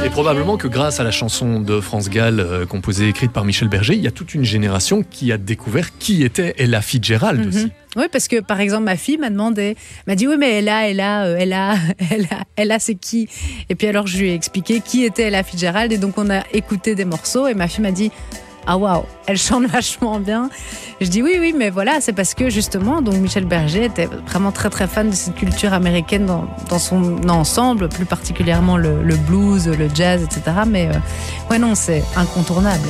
Et probablement que grâce à la chanson de France Gall, composée et écrite par Michel Berger, il y a toute une génération qui a découvert qui était Ella Fitzgerald aussi. Oui, parce que par exemple, ma fille m'a dit oui, mais Ella, c'est qui? Et puis alors, je lui ai expliqué qui était Ella Fitzgerald, et donc on a écouté des morceaux, et ma fille m'a dit ah waouh, elle chante vachement bien. Je dis oui, mais voilà, c'est parce que justement, donc Michel Berger était vraiment très très fan de cette culture américaine dans son ensemble, plus particulièrement le blues, le jazz, etc. Mais ouais, non, c'est incontournable.